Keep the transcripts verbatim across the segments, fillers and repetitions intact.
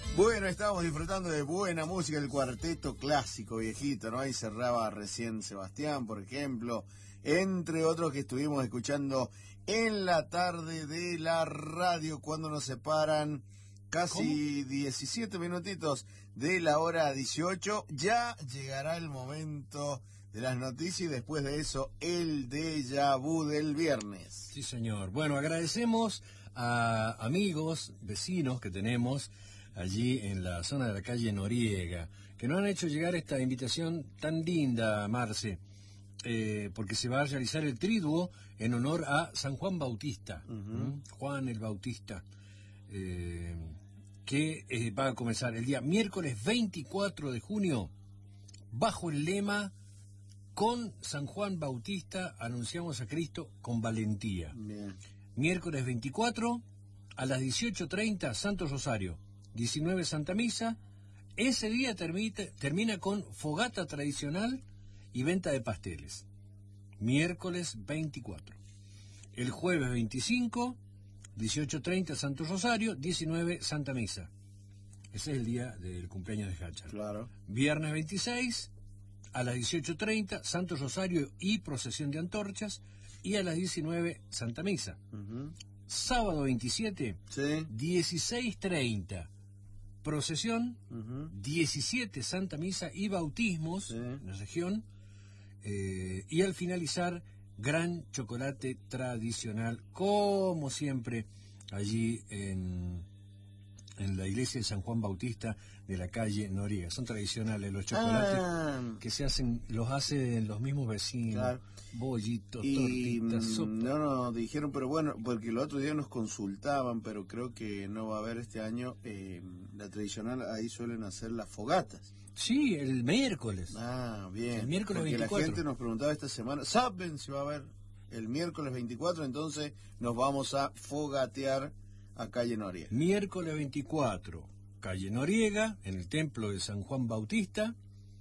Bueno, estábamos disfrutando de buena música, el cuarteto clásico viejito, ¿no? Ahí cerraba recién Sebastián, por ejemplo, entre otros que estuvimos escuchando en la tarde de la radio, cuando nos separan casi ¿Cómo? diecisiete minutitos de la hora dieciocho. Ya llegará el momento de las noticias y después de eso el déjà vu del viernes. Sí, señor. Bueno, agradecemos a amigos, vecinos que tenemos allí en la zona de la calle Noriega, que nos han hecho llegar esta invitación tan linda, Marce, eh, porque se va a realizar el triduo en honor a San Juan Bautista, uh-huh. Juan el Bautista, eh, que eh, va a comenzar el día miércoles veinticuatro de junio, bajo el lema "Con San Juan Bautista anunciamos a Cristo con valentía". Bien. Miércoles veinticuatro, a las dieciocho treinta, Santo Rosario. diecinueve Santa Misa. Ese día termite, termina con fogata tradicional y venta de pasteles. Miércoles veinticuatro. El jueves veinticinco, dieciocho treinta Santo Rosario, diecinueve Santa Misa. Ese es el día del cumpleaños de Hachal. Claro. Viernes veintiséis, a las dieciocho treinta Santo Rosario y procesión de antorchas, y a las diecinueve Santa Misa. Uh-huh. Sábado veintisiete, sí. dieciséis treinta procesión, uh-huh. diecisiete Santa Misa y bautismos, sí, en la región, eh, y al finalizar, gran chocolate tradicional, como siempre, allí en, en la iglesia de San Juan Bautista de la calle Noriega. Son tradicionales los chocolates ah. que se hacen, los hacen los mismos vecinos, claro. Bollitos, y, tortitas, sopa. No nos dijeron, pero bueno, porque el otro día nos consultaban, pero creo que no va a haber este año eh, la tradicional, ahí suelen hacer las fogatas. Sí, el miércoles. Ah, bien. El miércoles porque veinticuatro. La gente nos preguntaba esta semana, ¿saben si va a haber el miércoles veinticuatro? Entonces nos vamos a fogatear a calle Noriega. Miércoles veinticuatro, calle Noriega, en el templo de San Juan Bautista,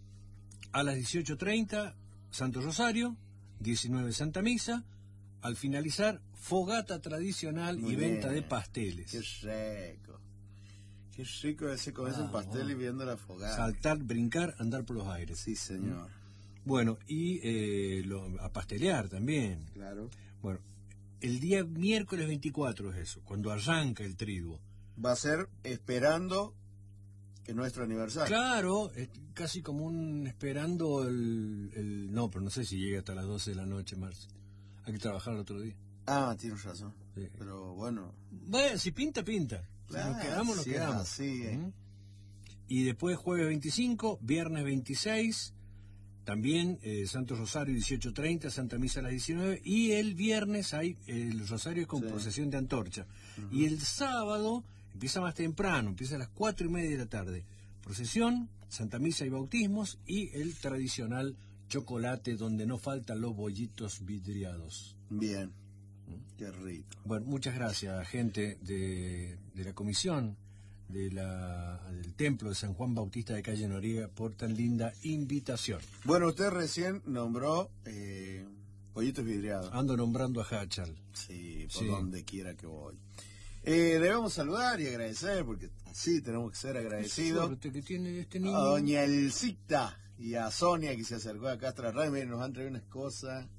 a las dieciocho treinta, Santo Rosario, diecinueve Santa Misa, al finalizar, fogata tradicional Muy y bien. Venta de pasteles. Qué rico. Qué rico ese comerse ah, el pastel bueno. Y viendo la fogata. Saltar, brincar, andar por los aires. Sí, señor. Bueno, y eh, lo, a pastelear también. Claro. Bueno, el día miércoles veinticuatro es eso, cuando arranca el triduo. Va a ser esperando que nuestro aniversario. Claro, es casi como un esperando el, el... No, pero no sé si llega hasta las doce de la noche, Marce. Hay que trabajar el otro día. Ah, tienes razón. Sí. Pero bueno... Bueno, si pinta, pinta. Claro, si nos quedamos, nos sí, quedamos. Así, eh. ¿Mm? Y después jueves veinticinco, viernes veintiséis... También eh, Santo Rosario dieciocho treinta, Santa Misa a las diecinueve, y el viernes hay el Rosario con sí. procesión de antorcha. Uh-huh. Y el sábado empieza más temprano, empieza a las cuatro y media de la tarde. Procesión, Santa Misa y bautismos, y el tradicional chocolate donde no faltan los bollitos vidriados. Bien, ¿Mm? Qué rico. Bueno, muchas gracias, gente de, de la comisión de la, del templo de San Juan Bautista de calle Noriega por tan linda invitación. Bueno, usted recién nombró eh, pollitos vidriados. Ando nombrando a Hachal. Sí, por sí. donde quiera que voy. Eh, debemos saludar y agradecer, porque así tenemos que ser agradecidos. Suerte que tiene este niño. A doña Elcita y a Sonia, que se acercó acá a la radio. Miren, nos han traído unas cosas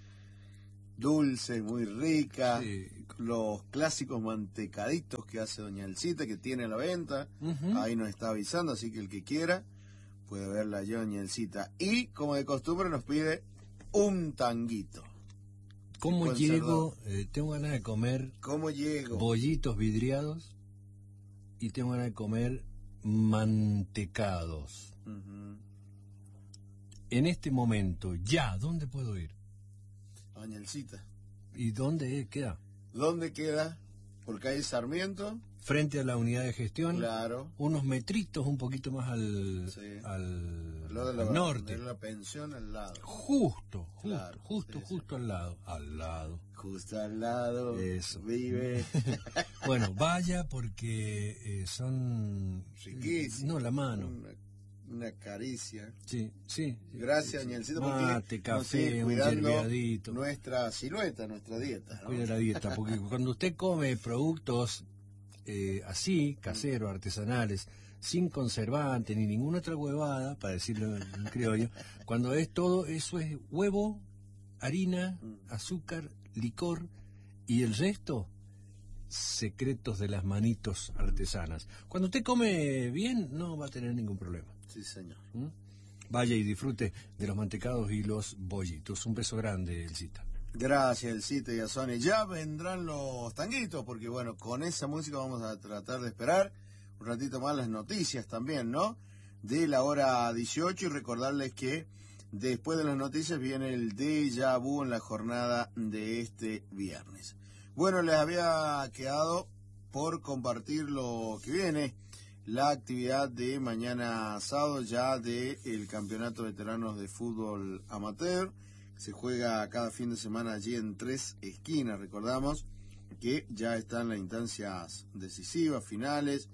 dulce, muy rica, sí. Los clásicos mantecaditos que hace doña Elcita, que tiene a la venta, uh-huh. Ahí nos está avisando, así que el que quiera puede verla allá, doña Elcita. Y, como de costumbre, nos pide un tanguito. ¿Cómo llego? Eh, tengo ganas de comer ¿Cómo llego? bollitos vidriados y tengo ganas de comer mantecados. Uh-huh. En este momento, ya, ¿dónde puedo ir? Doña Elcita. ¿Y dónde queda? ¿Dónde queda? Por calle Sarmiento. Frente a la unidad de gestión. Claro. Unos metritos un poquito más al, sí. al, al, de la, al norte. De la pensión al lado. Justo, justo, claro, justo, sí, justo sí. al lado. Al lado. Justo al lado. Eso. Vive. Bueno, vaya porque eh, son... Riquísimos. No, la mano. Una, una caricia. Sí, sí. Gracias, doña Elcita, porque Mate, café, un yerbeadito. Nuestra silueta, nuestra dieta, ¿no? Cuida la dieta, porque cuando usted come productos eh, así, caseros, artesanales, sin conservante ni ninguna otra huevada, para decirlo en criollo, cuando es todo, eso es huevo, harina, azúcar, licor y el resto, secretos de las manitos artesanas. Cuando usted come bien, no va a tener ningún problema. Sí, señor. ¿Mm? Vaya y disfrute de los mantecados y los bollitos. Un beso grande, Elcita. Gracias, Elcita y a Sony. Ya vendrán los tanguitos, porque bueno, con esa música vamos a tratar de esperar un ratito más las noticias también, ¿no? De la hora dieciocho, y recordarles que después de las noticias viene el déjà vu en la jornada de este viernes. Bueno, les había quedado por compartir lo que viene, la actividad de mañana sábado ya del Campeonato de Veteranos de Fútbol Amateur. Se juega cada fin de semana allí en Tres Esquinas. Recordamos que ya están las instancias decisivas, finales,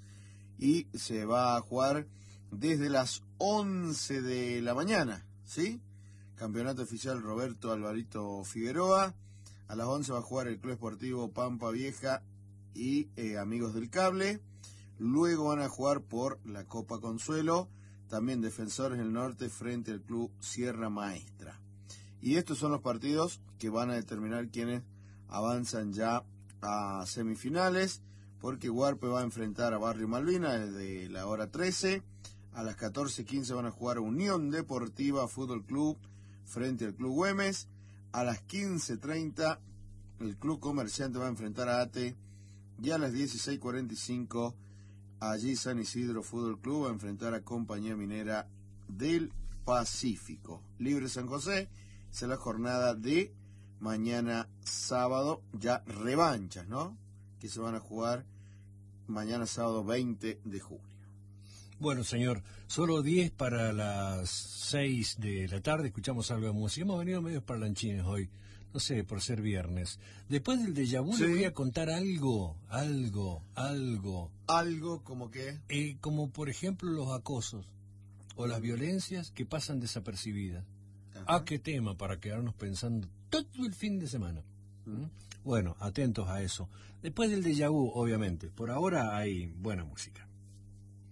y se va a jugar desde las once de la mañana, ¿sí? Campeonato oficial Roberto Alvarito Figueroa. A las once va a jugar el Club Esportivo Pampa Vieja y eh, Amigos del Cable. Luego van a jugar por la Copa Consuelo, también Defensores del Norte frente al Club Sierra Maestra. Y estos son los partidos que van a determinar quiénes avanzan ya a semifinales, porque Huarpe va a enfrentar a Barrio Malvina desde la hora trece. A las catorce quince van a jugar Unión Deportiva Fútbol Club frente al Club Güemes. A las quince treinta el Club Comerciante va a enfrentar a ATE, y a las dieciséis cuarenta y cinco allí San Isidro Fútbol Club va a enfrentar a Compañía Minera del Pacífico. Libre San José, esa es la jornada de mañana sábado, ya revanchas, ¿no? Que se van a jugar mañana sábado veinte de junio. Bueno, señor, solo diez para las seis de la tarde, escuchamos algo de música. Hemos venido medio parlanchines hoy, no sé, por ser viernes. Después del déjà vu, sí, le voy a contar algo, algo, algo. ¿Algo como qué? Eh, como por ejemplo los acosos o las violencias que pasan desapercibidas. Ajá. Ah, qué tema para quedarnos pensando todo el fin de semana. ¿Mm? Bueno, atentos a eso. Después del déjà vu, obviamente. Por ahora hay buena música.